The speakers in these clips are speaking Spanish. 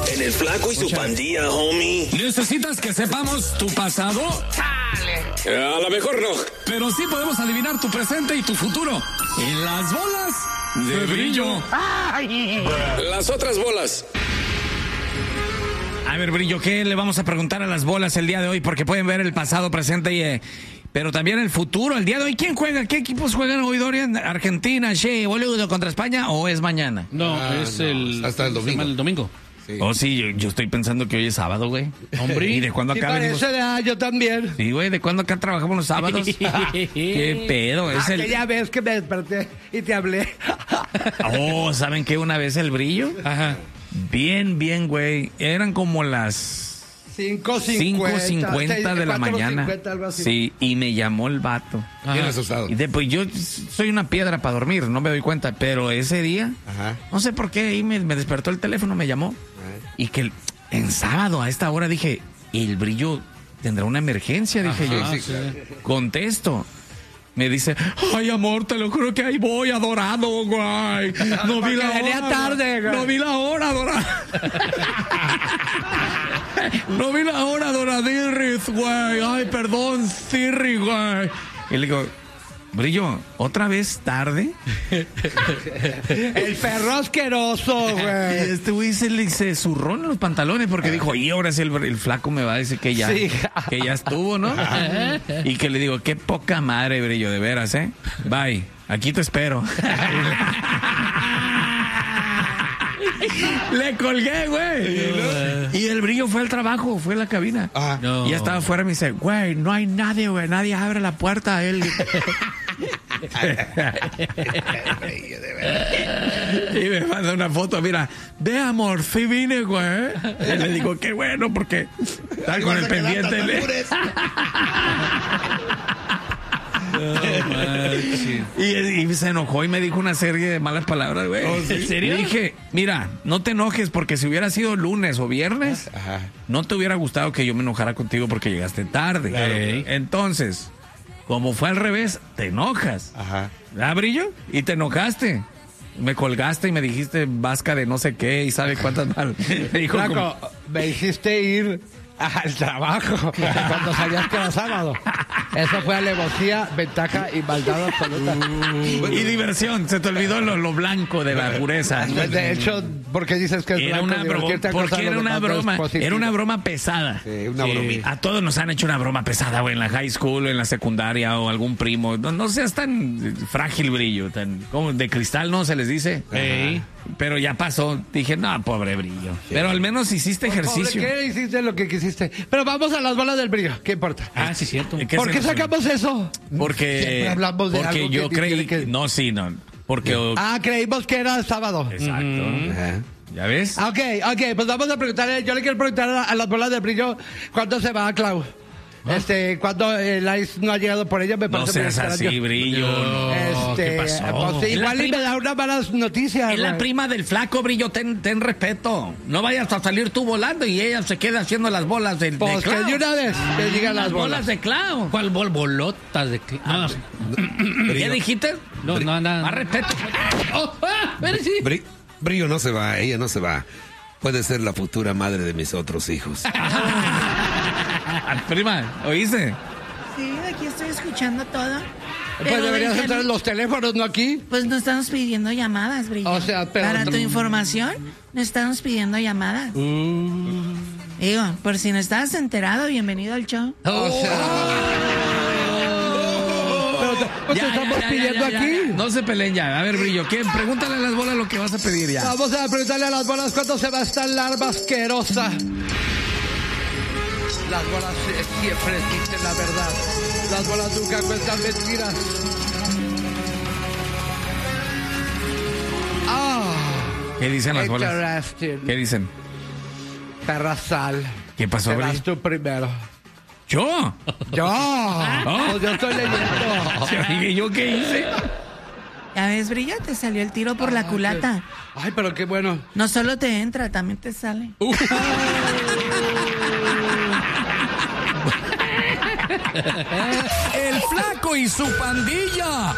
En el Flaco y su pandilla, homie. ¿Necesitas que sepamos tu pasado? ¡Chale! A lo mejor no. Pero sí podemos adivinar tu presente y tu futuro. En las bolas de brillo. ¡Ay! Las otras bolas. A ver, Brillo, ¿qué le vamos a preguntar a las bolas el día de hoy? Porque pueden ver el pasado, presente y... pero también el futuro, el día de hoy. ¿Quién juega? ¿Qué equipos juegan hoy, Dorian? ¿Argentina, boludo, contra España o es mañana? No, hasta el domingo. El domingo. Sí. Oh, sí, yo estoy pensando que hoy es sábado, güey. Hombre. ¿Y de cuándo acá venimos? Yo también. Sí, güey, ¿de cuándo acá trabajamos los sábados? ¿Qué pedo? Es el... Aquella vez que me desperté y te hablé. Oh, ¿saben qué? Una vez el Brillo. Ajá. Bien, güey. Eran como las 5:50 de la mañana. 4:50, algo así. Sí, y me llamó el vato. Bien asustado. Y después yo soy una piedra para dormir, no me doy cuenta, pero ese día, no sé por qué, ahí me despertó el teléfono, me llamó. Y que en sábado a esta hora dije, el Brillo tendrá una emergencia, dije yo. Sí. Contesto. Me dice, ay, amor, te lo juro que ahí voy, adorado, güey. No vi la hora. Tarde, güey. No vi la hora, adorado. No vi la hora, Doradirris, güey. Ay, perdón, Cirri, güey. Y le digo, Brillo, ¿otra vez tarde? El perro asqueroso, Y güey. este güey se zurró en los pantalones porque dijo, y ahora sí el flaco me va a decir que ya, Sí. que ya estuvo, ¿no? Y que le digo, qué poca madre, Brillo, de veras, ¿eh? Bye, aquí te espero. Le colgué, güey. Y el Brillo fue al trabajo, fue a la cabina. No. Y ya estaba afuera y me dice, güey, no hay nadie, güey, nadie abre la puerta a él. Y me manda una foto, mira, ve, amor, sí vine, güey. Y le digo, qué bueno, porque está con el pendiente. Y se enojó y me dijo una serie de malas palabras, güey. ¿En serio? Le dije, mira, no te enojes porque si hubiera sido lunes o viernes, no te hubiera gustado que yo me enojara contigo porque llegaste tarde. Claro. Entonces, como fue al revés, te enojas. ¿Ah, Brillo? Y te enojaste. Me colgaste y me dijiste vasca de no sé qué y sabe cuántas mal. Me dijo Flaco, me hiciste ir al trabajo cuando sabías que era sábado. Eso fue alevosía, ventaja y maldad absoluta. y diversión, se te olvidó lo blanco de la pureza. De hecho, ¿por qué dices que es Era blanco? una broma, Cualquier porque cosa era lo una demás no es broma, positivo. era una broma pesada. Una bromita. A todos nos han hecho una broma pesada, güey, en la high school, en la secundaria o algún primo. No seas tan frágil, Brillo, tan como de cristal, ¿no? Se les dice. Pero ya pasó. Dije, no, pobre Brillo. Pero al menos hiciste ejercicio. ¿Qué hiciste lo que quisiste? Pero vamos a las bolas del Brillo. ¿Qué importa? Ah, sí, cierto. ¿Por qué sacamos eso? Porque Siempre hablamos de porque algo yo que creí tiene que- no, porque Creímos que era sábado. exacto. ¿Ya ves? Ok, pues vamos a preguntarle, yo le quiero preguntar a las bolas del Brillo, ¿cuándo se va, Clau? Cuando el ICE no ha llegado por ella, me No parece muy seas así, extraño. Brillo. ¿qué pasó? Pues Es igual la y me da unas malas noticias. Es la güey. prima del flaco, Brillo, ten respeto. No vayas a salir tú volando y ella se queda haciendo las bolas de Pues que Clau. de una vez me digan las bolas. de Clau. ¿Cuál bolotas de ¿Qué dijiste? No, nada. Más respeto. Pero sí. Brillo no se va, ella no se va. Puede ser la futura madre de mis otros hijos. Prima, ¿oíste? Sí, aquí estoy escuchando todo. Pues Pero deberías déjame- entrar en los teléfonos, ¿no aquí? Pues no estamos pidiendo llamadas, Brillo. O sea, pero- Para tu información, no estamos pidiendo llamadas. Digo, por si no estabas enterado, bienvenido al show. O sea... Pero te estamos pidiendo aquí. No se peleen ya. A ver, Brillo, ¿qué? Pregúntale a las bolas lo que vas a pedir ya. Vamos a preguntarle a las bolas cuándo se va esta larva asquerosa. Las bolas siempre dicen la verdad. Las bolas nunca cuentan mentiras. ¿Qué dicen las bolas? Interesting. ¿Qué dicen? Perra sal. ¿Qué pasó, Serás Brillo? tú primero. ¿Yo? Yo. Pues yo estoy leyendo. ¿Y yo qué hice? Ya ves, Brillo, te salió el tiro por la culata. Ay, pero qué bueno. No solo te entra, también te sale. El Flaco y su pandilla.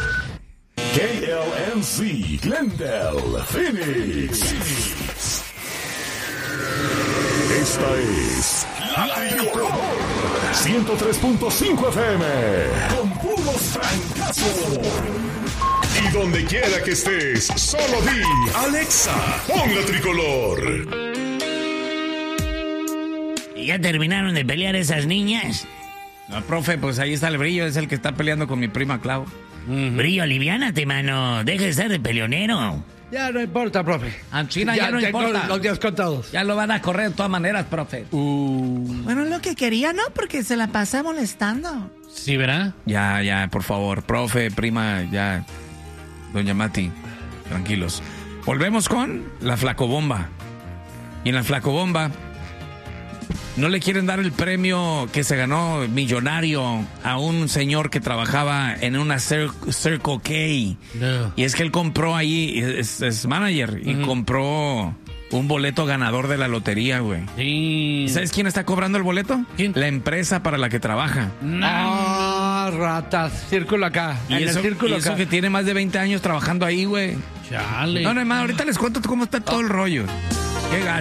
KLNC Glendale, Phoenix. Esta es La Tricolor 103.5 FM con puros francazos. Y donde quiera que estés, solo di Alexa, pon La Tricolor. ¿Y ya terminaron de pelear esas niñas? No, profe, pues ahí está el Brillo, es el que está peleando con mi prima Clau. Brillo, aliviánate, mano. Deja de ser de peleonero. Ya no importa, profe. A China ya no tengo importa. los días contados. Ya lo van a correr de todas maneras, profe. Bueno, lo que quería, ¿no? Porque se la pasa molestando. Sí, ¿verdad? Ya, por favor, profe, prima, ya. Doña Mati, tranquilos. Volvemos con la Flacobomba. Y en la Flacobomba no le quieren dar el premio que se ganó millonario a un señor que trabajaba en una Circle K. No. Y es que él compró ahí, es manager, y compró un boleto ganador de la lotería, güey. Sí. ¿Sabes quién está cobrando el boleto? ¿Quién? La empresa para la que trabaja. Ratas. Círculo acá. Y en eso, el círculo y eso acá. que tiene más de 20 años trabajando ahí, güey. Chale. No, más, ahorita les cuento cómo está todo el rollo. Qué gacho.